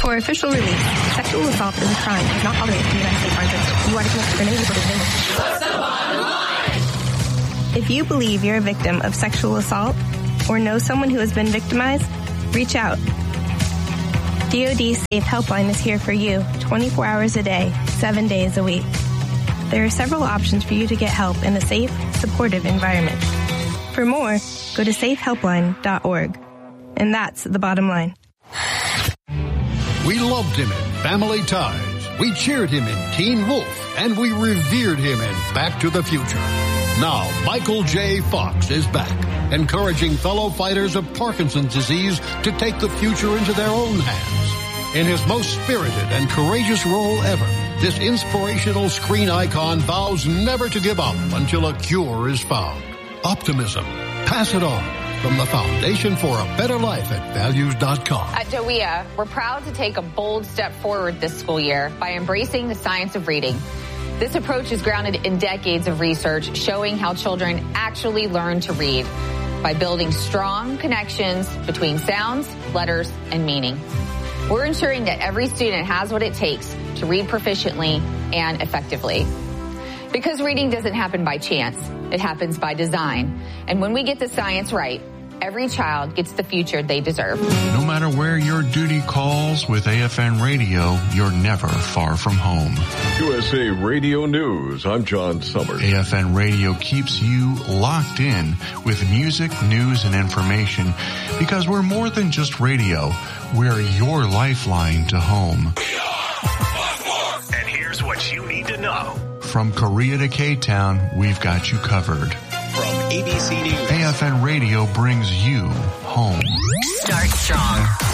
For official release, sexual assault is a crime and is not tolerated in the United States Armed Services. You are dismissed for any legal reason. What's the bottom line? If you believe you're a victim of sexual assault or know someone who has been victimized, reach out. DoD Safe Helpline is here for you 24 hours a day, 7 days a week. There are several options for you to get help in a safe, supportive environment. For more, go to safehelpline.org. And that's the bottom line. We loved him in Family Ties. We cheered him in Teen Wolf. And we revered him in Back to the Future. Now, Michael J. Fox is back, encouraging fellow fighters of Parkinson's disease to take the future into their own hands. In his most spirited and courageous role ever, this inspirational screen icon vows never to give up until a cure is found. Optimism. Pass it on. From the Foundation for a Better Life at Values.com. At DOEA, we're proud to take a bold step forward this school year by embracing the science of reading. This approach is grounded in decades of research showing how children actually learn to read by building strong connections between sounds, letters, and meaning. We're ensuring that every student has what it takes to read proficiently and effectively. Because reading doesn't happen by chance, it happens by design. And when we get the science right, every child gets the future they deserve. No matter where your duty calls, with AFN Radio, you're never far from home. USA Radio News, I'm John Summers. AFN Radio keeps you locked in with music, news, and information because we're more than just radio. We're your lifeline to home. We are Buckmore. And here's what you need to know. From Korea to K-Town, we've got you covered. From ABC News, AFN Radio brings you home. Start strong.